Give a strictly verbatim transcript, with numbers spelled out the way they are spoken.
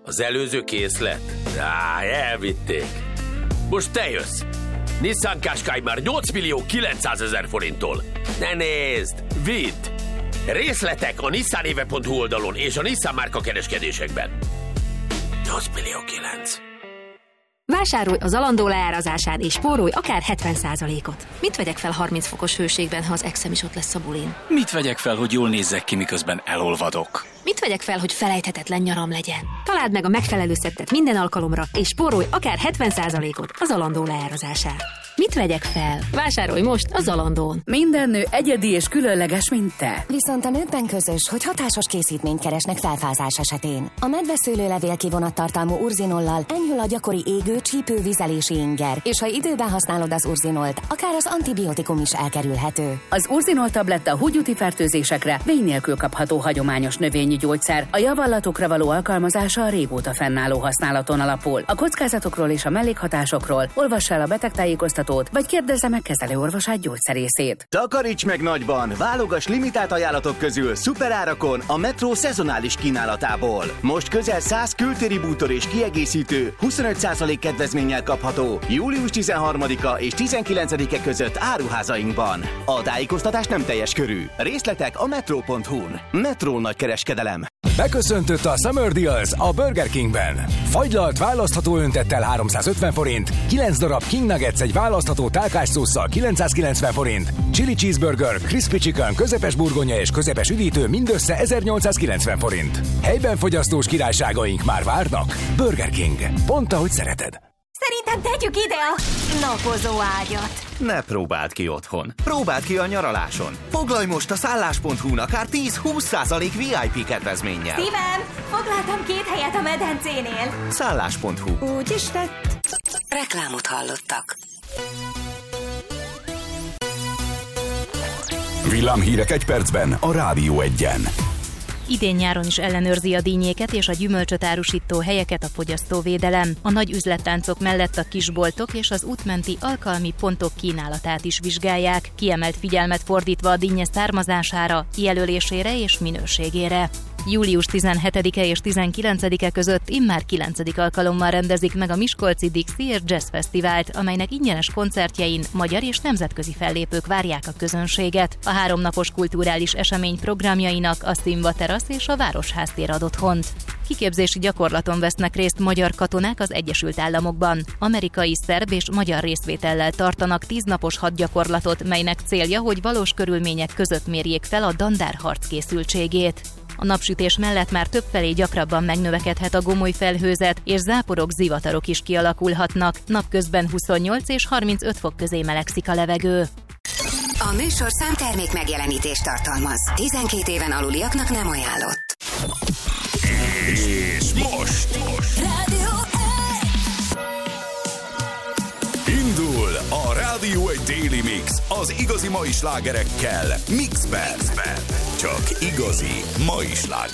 Az előző készlet? Á, elvitték. Most te jössz. Nissan Qashqai már nyolc millió kilencszázezer forinttól. Ne nézd, vidd! Részletek a nissanéve pont hu oldalon és a Nissan márka kereskedésekben. nyolc millió kilenc. Vásárolj az Zalando leárazásán és spórolj akár hetven százalékot. Mit vegyek fel harminc fokos hőségben, ha az exem is ott lesz a bulin? Mit vegyek fel, hogy jól nézzek ki, miközben elolvadok? Mit vegyek fel, hogy felejthetetlen nyaram legyen? Találd meg a megfelelő szettet minden alkalomra, és spórolj akár hetven százalékot a Zalando leárazásán. Mit vegyek fel? Vásárolj most a Zalandón. Minden nő egyedi és különleges, mint te. Viszont a nőkben közös, hogy hatásos készítményt keresnek felfázás esetén. A medveszőlőlevél kivonattartalmú urzinollal enyhül a gyakori égő, csípő, vizelési inger, és ha időben használod az urzinolt, akár az antibiotikum is elkerülhető. Az urzinol tabletta húgyúti fertőzésekre vény nélkül kapható hagyományos növényi gyógyszer. A javallatokra való alkalmazása a régóta fennálló használaton alapul. A kockázatokról és a mellékhatásokról olvass el a betegtájékoztatót, vagy kérdezze meg kezelőorvosát, gyógyszerészét. Takaríts meg nagyban! Válogass limitált ajánlatok közül szuperárakon a Metro szezonális kínálatából. Most közel száz kültéri bútor és kiegészítő huszonöt százalék kedvezménnyel kapható július tizenharmadika és tizenkilencedike között áruházainkban. A tájékoztatás nem teljes körű. Részletek a metro pont hu-n. Metro nagykereskedelem. Beköszöntött a Summer Deals a Burger Kingben. Fagylalt választható öntettel háromszázötven forint, kilenc darab King Nuggets egy választható tálkás szósszal kilencszázkilencven forint, Chili Cheeseburger, Crispy Chicken, közepes burgonya és közepes üdítő mindössze ezernyolcszázkilencven forint. Helyben fogyasztós királyságaink már várnak. Burger King. Pont ahogy szereted. Szerintem tegyük ide a napozó ágyat. Ne próbáld ki otthon. Próbáld ki a nyaraláson. Foglalj most a szállás pont hu-n akár tíz-húsz százalék vé i pé kedvezménnyel. Szívem, foglaltam két helyet a medencénél. szállás pont hu. Úgy is tett. Reklámot hallottak. Villámhírek egy percben a Rádió Egyen. Idén nyáron is ellenőrzi a dínyéket és a gyümölcsöt árusító helyeket a fogyasztóvédelem. A nagy üzletláncok mellett a kisboltok és az útmenti alkalmi pontok kínálatát is vizsgálják, kiemelt figyelmet fordítva a dinnye származására, kijelölésére és minőségére. július tizenhetedike és tizenkilencedike között immár kilencedik alkalommal rendezik meg a miskolci Dixie Jazz Fesztivált, amelynek ingyenes koncertjein magyar és nemzetközi fellépők várják a közönséget. A háromnapos kulturális esemény programjainak a Színva terasz és a Városház tér ad otthont. Kiképzési gyakorlaton vesznek részt magyar katonák az Egyesült Államokban. Amerikai, szerb és magyar részvétellel tartanak tíznapos hadgyakorlatot, melynek célja, hogy valós körülmények között mérjék fel a dandár harckészültségét. A napsütés mellett már többfelé gyakrabban megnövekedhet a gomoly felhőzet, és záporok, zivatarok is kialakulhatnak. Napközben huszonnyolc és harmincöt fok közé melegszik a levegő. A műsor számtermék megjelenítést tartalmaz. tizenkét éven aluliaknak nem ajánlott. És most, most. Indul a Rádió egy Daily Mix az igazi mai slágerekkel Mixben. Csak igazi mai slágerek.